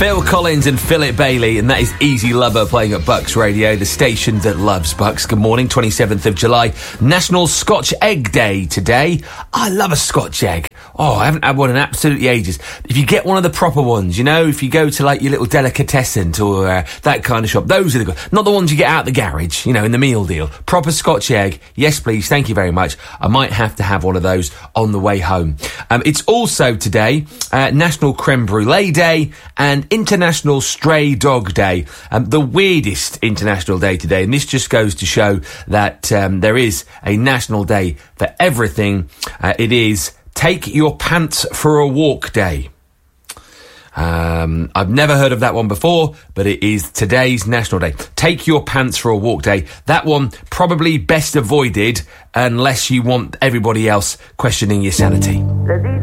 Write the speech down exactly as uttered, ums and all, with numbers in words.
Phil Collins and Philip Bailey, and that is Easy Lover playing at Bucks Radio, the station that loves Bucks. Good morning, twenty-seventh of July, National Scotch Egg Day today. I love a Scotch egg. Oh, I haven't had one in absolutely ages. If you get one of the proper ones, you know, if you go to like your little delicatessen or uh, that kind of shop, those are the good. Not the ones you get out the garage, you know, in the meal deal. Proper Scotch egg. Yes, please. Thank you very much. I might have to have one of those on the way home. Um, it's also today uh, National Creme Brulee Day and International Stray Dog Day. Um, the weirdest international day today, and this just goes to show that um, there is a national day for everything. Uh, it is Take Your Pants for a Walk Day. Um, I've never heard of that one before, but it is today's national day. Take Your Pants for a Walk Day. That one probably best avoided unless you want everybody else questioning your sanity.